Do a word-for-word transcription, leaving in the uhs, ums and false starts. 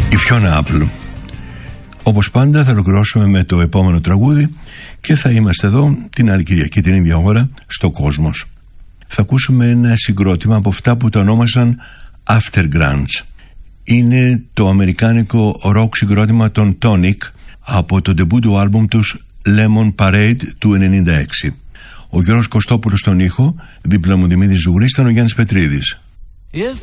Η Fiona Apple. Όπως πάντα θα ολοκληρώσουμε με το επόμενο τραγούδι και θα είμαστε εδώ την άλλη Κυριακή την ίδια ώρα στο Κόσμος. Θα ακούσουμε ένα συγκρότημα από αυτά που το ονόμασαν After Grunge. Είναι το αμερικάνικο rock συγκρότημα των Tonic από το ντεμπού του άλμπουμ τους Lemon Parade του ενενήντα έξι. Ο Γιώργος Κωστόπουλος στον ήχο, δίπλα μου Δημήτρης Ζουγρής, ήταν ο Γιάννης Πετρίδης.